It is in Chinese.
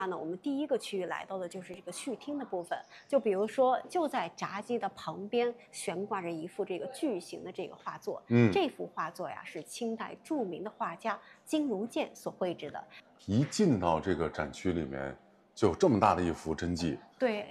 呢，我们第一个区域来到的就是这个序厅的部分。就比如说，就在闸机的旁边悬挂着一幅这个巨型的这个画作。这幅画作呀是清代著名的画家金如健所绘制的。 一进到这个展区里面，就有这么大的一幅真迹。 对。